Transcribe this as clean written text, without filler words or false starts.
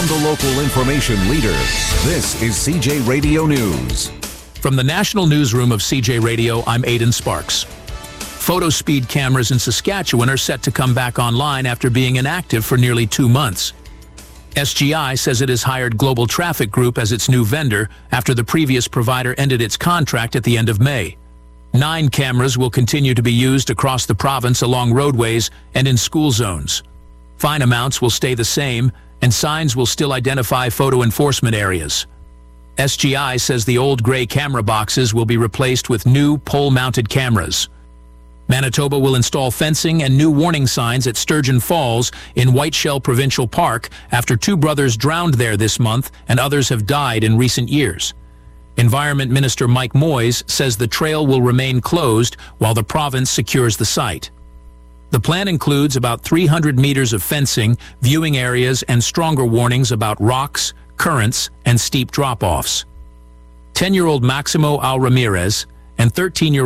From the local information leader, this is CJ Radio News. From the National Newsroom of CJ Radio, I'm Aidan Sparks. Photo speed cameras in Saskatchewan are set to come back online after being inactive for nearly 2 months. SGI says it has hired Global Traffic Group as its new vendor after the previous provider ended its contract at the end of May. 9 cameras will continue to be used across the province along roadways and in school zones. Fine amounts will stay the same, and signs will still identify photo enforcement areas. SGI says the old gray camera boxes will be replaced with new pole-mounted cameras. Manitoba will install fencing and new warning signs at Sturgeon Falls in Whiteshell Provincial Park after 2 brothers drowned there this month and others have died in recent years. Environment Minister Mike Moyes says the trail will remain closed while the province secures the site. The plan includes about 300 meters of fencing, viewing areas, and stronger warnings about rocks, currents, and steep drop-offs. 10-year-old Maximo Al Ramirez and 13-year-old